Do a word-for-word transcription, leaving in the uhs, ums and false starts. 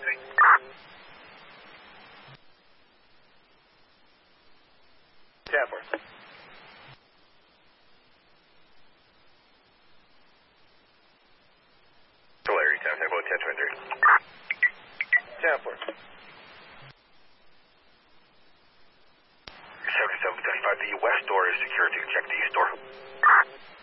Tapper. Larry, time tempo ten twenty-three. Tapper. seventy-seven twenty-five, the west door is secure. You can check the east door.